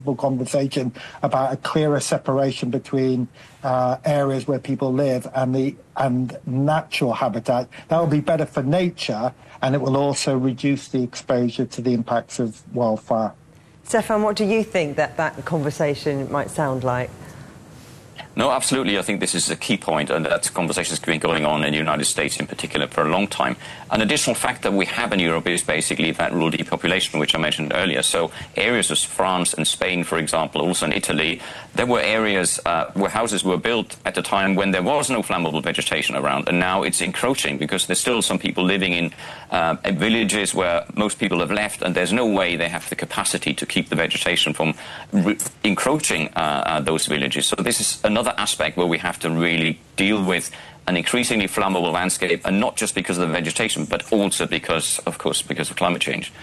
conversation about a clearer separation between areas where people live and natural habitat. That will be better for nature, and it will also reduce the exposure to the impacts of wildfire. Stefan, what do you think that conversation might sound like? No, absolutely. I think this is a key point, and that conversation has been going on in the United States in particular for a long time. An additional factor we have in Europe is basically that rural depopulation, which I mentioned earlier. So areas of France and Spain, for example, also in Italy, there were areas where houses were built at the time when there was no flammable vegetation around, and now it's encroaching because there's still some people living in villages where most people have left, and there's no way they have the capacity to keep the vegetation from encroaching those villages. So this is another aspect where we have to really deal with an increasingly flammable landscape, and not just because of the vegetation, but also because, of course, because of climate change.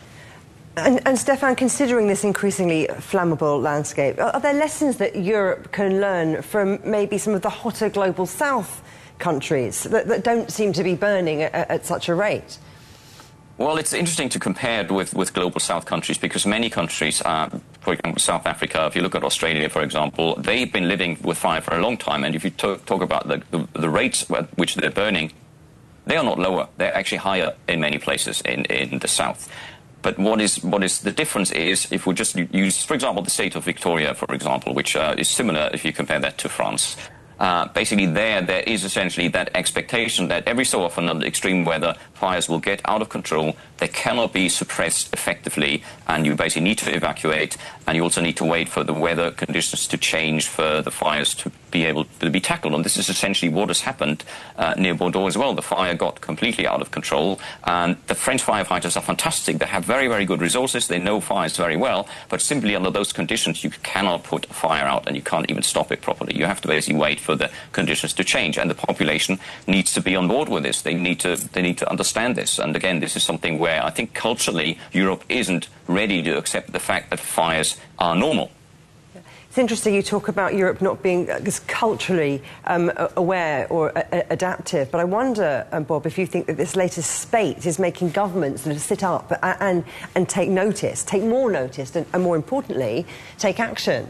And Stefan, considering this increasingly flammable landscape, are there lessons that Europe can learn from maybe some of the hotter global south countries that don't seem to be burning at such a rate? Well, it's interesting to compare it with global south countries, because many countries, for example, South Africa, if you look at Australia, for example, they've been living with fire for a long time. And if you talk about the rates at which they're burning, they are not lower. They're actually higher in many places in the south. But what is the difference is, if we just use, for example, the state of Victoria, for example, which is similar if you compare that to France. Basically there is essentially that expectation that every so often under extreme weather, fires will get out of control. They cannot be suppressed effectively, and you basically need to evacuate, and you also need to wait for the weather conditions to change for the fires to be able to be tackled. And this is essentially what has happened near Bordeaux as well. The fire got completely out of control, and the French firefighters are fantastic. They have very, very good resources. They know fires very well, but simply under those conditions, you cannot put a fire out, and you can't even stop it properly. You have to basically wait for the conditions to change, and the population needs to be on board with this. They need to understand this. And again, this is something where I think culturally Europe isn't ready to accept the fact that fires are normal. It's interesting you talk about Europe not being culturally aware or adaptive, but I wonder, Bob, if you think that this latest spate is making governments sort of sit up and take notice, take more notice, and more importantly, take action.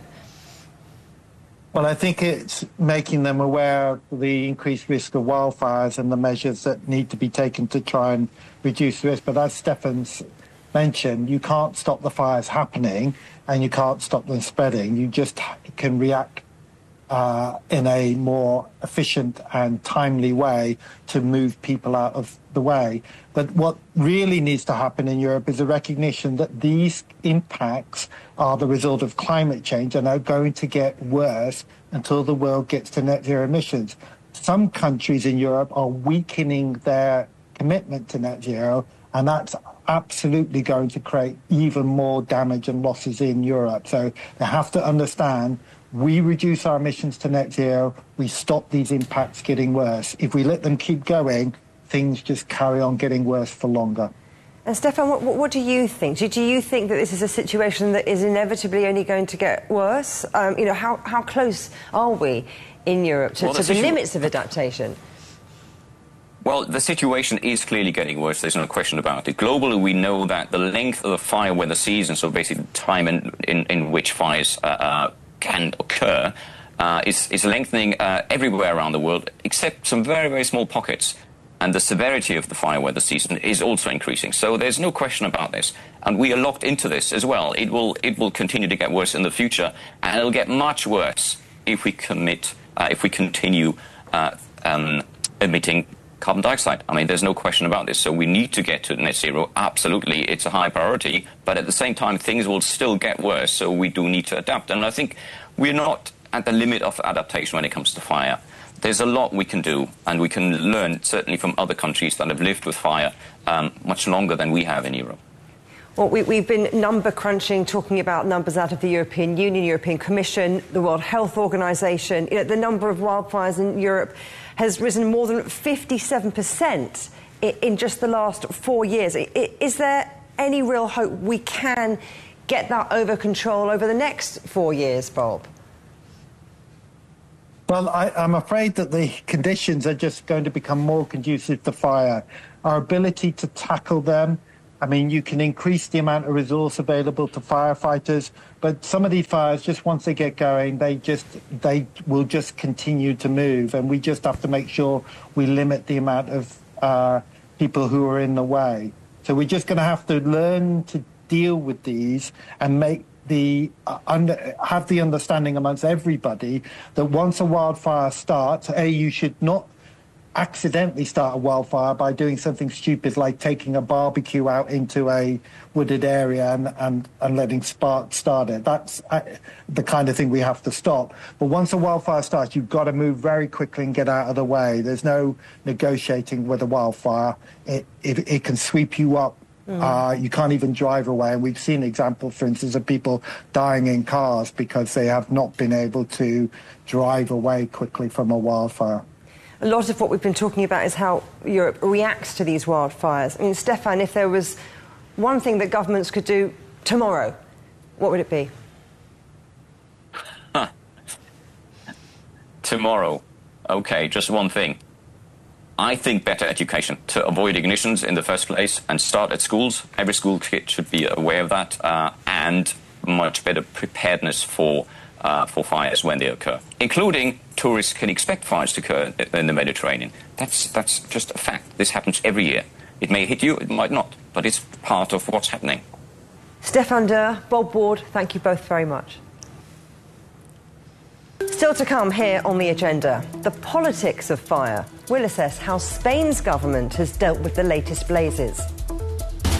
Well, I think it's making them aware of the increased risk of wildfires and the measures that need to be taken to try and reduce the risk. But as Stefan's mentioned, you can't stop the fires happening and you can't stop them spreading. You just can react in a more efficient and timely way to move people out of the way. But what really needs to happen in Europe is a recognition that these impacts are the result of climate change and are going to get worse until the world gets to net zero emissions. Some countries in Europe are weakening their commitment to net zero, and that's absolutely going to create even more damage and losses in Europe. So they have to understand, we reduce our emissions to net zero, we stop these impacts getting worse. If we let them keep going, things just carry on getting worse for longer. And Stefan, what do you think? Do you think that this is a situation that is inevitably only going to get worse? You know, how close are we in Europe to the limits of adaptation? Well, the situation is clearly getting worse, there's no question about it. Globally, we know that the length of the fire weather season, so basically the time in which fires can occur, is lengthening everywhere around the world, except some very, very small pockets. And the severity of the fire weather season is also increasing. So there's no question about this. And we are locked into this as well. It will continue to get worse in the future, and it'll get much worse if we continue emitting carbon dioxide. I mean, there's no question about this. So we need to get to net zero. Absolutely, it's a high priority. But at the same time, things will still get worse. So we do need to adapt. And I think we're not at the limit of adaptation when it comes to fire. There's a lot we can do, and we can learn certainly from other countries that have lived with fire much longer than we have in Europe. Well, we've been number crunching, talking about numbers out of the European Union, European Commission, the World Health Organization. You know, the number of wildfires in Europe has risen more than 57% in just the last 4 years. Is there any real hope we can get that over control over the next 4 years, Bob? Well, I'm afraid that the conditions are just going to become more conducive to fire. Our ability to tackle them I mean, you can increase the amount of resource available to firefighters, but some of these fires, just once they get going, they will just continue to move, and we just have to make sure we limit the amount of people who are in the way. So we're just going to have to learn to deal with these and make have the understanding amongst everybody that once a wildfire starts, you should not accidentally start a wildfire by doing something stupid like taking a barbecue out into a wooded area and letting sparks start it. That's the kind of thing we have to stop. But once a wildfire starts, you've got to move very quickly and get out of the way. There's no negotiating with a wildfire. It can sweep you up. You can't even drive away. And we've seen examples, for instance, of people dying in cars because they have not been able to drive away quickly from a wildfire. A lot of what we've been talking about is how Europe reacts to these wildfires. I mean, Stefan, if there was one thing that governments could do tomorrow, what would it be? Tomorrow. OK, just one thing. I think better education to avoid ignitions in the first place and start at schools. Every school kid should be aware of that, and much better preparedness for fires when they occur, including tourists can expect fires to occur in the Mediterranean. That's just a fact. This happens every year. It may hit you, it might not, but it's part of what's happening. Stefan Durr, Bob Ward, thank you both very much. Still to come here on the agenda, the politics of fire. We'll assess how Spain's government has dealt with the latest blazes.